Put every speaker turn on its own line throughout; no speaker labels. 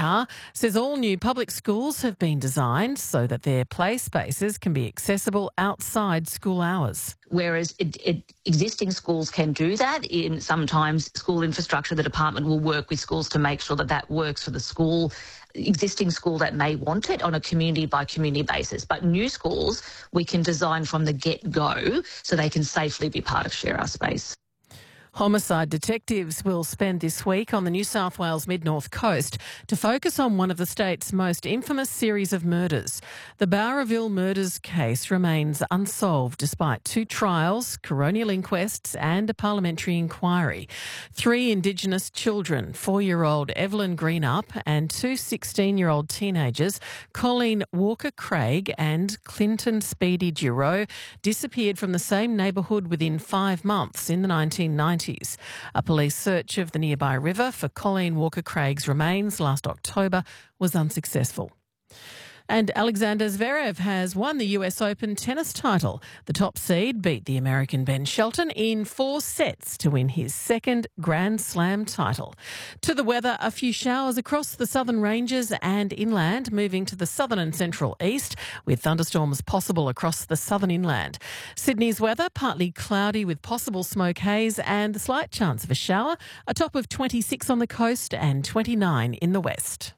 Carr says all new public schools have been designed so that their play spaces can be accessible outside school hours.
Whereas existing schools can do that. In sometimes school infrastructure, the department will work with schools to make sure that that works for the school, existing school that may want it on a community by community basis. But new schools, we can design from the get-go so they can safely be part of Share Our Space.
Homicide detectives will spend this week on the New South Wales Mid-North Coast to focus on one of the state's most infamous series of murders. The Bowraville murders case remains unsolved despite 2 trials, coronial inquests and a parliamentary inquiry. 3 Indigenous children, 4-year-old Evelyn Greenup and 2 16-year-old teenagers, Colleen Walker-Craig and Clinton Speedy Giroux, disappeared from the same neighbourhood within 5 months in the 1990s. A police search of the nearby river for Colleen Walker-Craig's remains last October was unsuccessful. And Alexander Zverev has won the US Open tennis title. The top seed beat the American Ben Shelton in 4 sets to win his 2nd Grand Slam title. To the weather, a few showers across the southern ranges and inland, moving to the southern and central east, with thunderstorms possible across the southern inland. Sydney's weather, partly cloudy with possible smoke haze and a slight chance of a shower, a top of 26 on the coast and 29 in the west.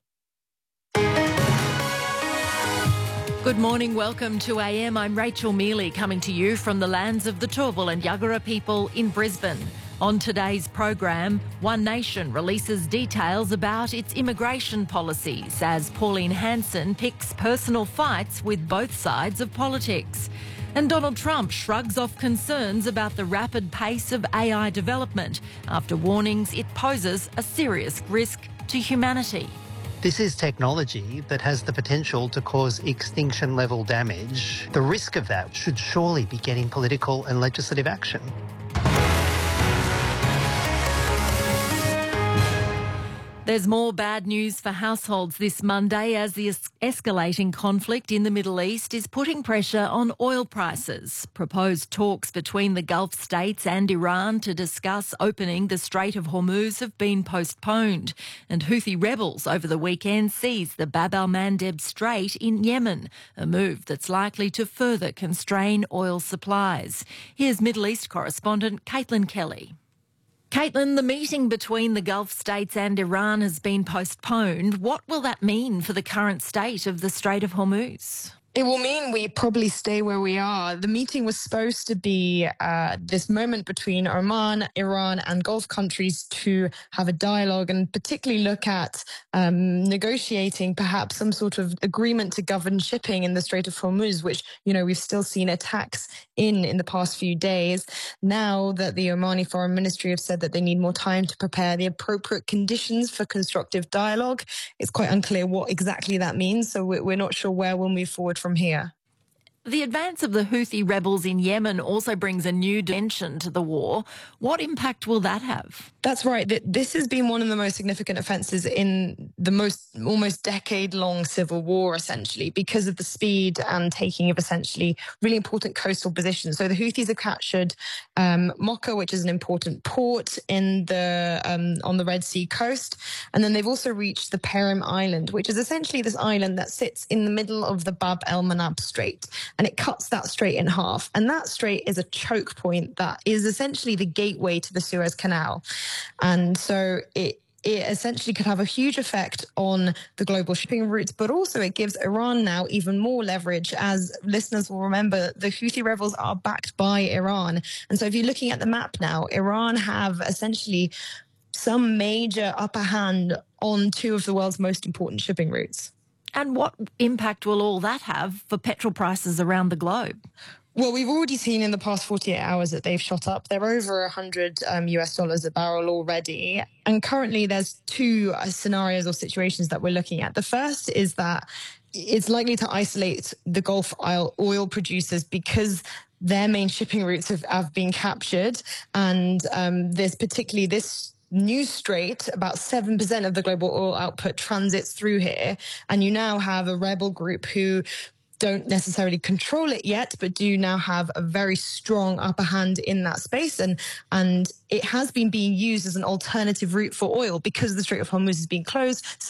Good morning, welcome to AM. I'm Rachel Mealy, coming to you from the lands of the Turrbal and Yuggera people in Brisbane. On today's program, One Nation releases details about its immigration policies as Pauline Hanson picks personal fights with both sides of politics. And Donald Trump shrugs off concerns about the rapid pace of AI development after warnings it poses a serious risk to humanity.
This is technology that has the potential to cause extinction-level damage. The risk of that should surely be getting political and legislative action.
There's more bad news for households this Monday as the escalating conflict in the Middle East is putting pressure on oil prices. Proposed talks between the Gulf states and Iran to discuss opening the Strait of Hormuz have been postponed. And Houthi rebels over the weekend seized the Bab el-Mandeb Strait in Yemen, a move that's likely to further constrain oil supplies. Here's Middle East correspondent Caitlin Kelly. Caitlin, the meeting between the Gulf states and Iran has been postponed. What will that mean for the current state of the Strait of Hormuz?
It will mean we probably stay where we are. The meeting was supposed to be this moment between Oman, Iran and Gulf countries to have a dialogue and particularly look at negotiating perhaps some sort of agreement to govern shipping in the Strait of Hormuz, which, you know, we've still seen attacks in the past few days. Now that the Omani Foreign Ministry have said that they need more time to prepare the appropriate conditions for constructive dialogue, it's quite unclear what exactly that means. So we're not sure where we'll move forward from here.
The advance of the Houthi rebels in Yemen also brings a new dimension to the war. What impact will that have?
That's right. This has been one of the most significant offences in the almost decade-long civil war, essentially, because of the speed and taking of essentially really important coastal positions. So the Houthis have captured Mocha, which is an important port in on the Red Sea coast, and then they've also reached the Perim Island, which is essentially this island that sits in the middle of the Bab el-Mandeb Strait. And it cuts that strait in half. And that strait is a choke point that is essentially the gateway to the Suez Canal. And so it essentially could have a huge effect on the global shipping routes, but also it gives Iran now even more leverage. As listeners will remember, the Houthi rebels are backed by Iran. And so if you're looking at the map now, Iran have essentially some major upper hand on 2 of the world's most important shipping routes.
And what impact will all that have for petrol prices around the globe?
Well, we've already seen in the past 48 hours that they've shot up. They're over $100 US a barrel already. And currently there's 2 scenarios or situations that we're looking at. The first is that it's likely to isolate the Gulf oil producers because their main shipping routes have been captured. And there's particularly this new strait, about 7% of the global oil output transits through here. And you now have a rebel group who don't necessarily control it yet, but do now have a very strong upper hand in that space. And it has been being used as an alternative route for oil because the Strait of Hormuz is being closed.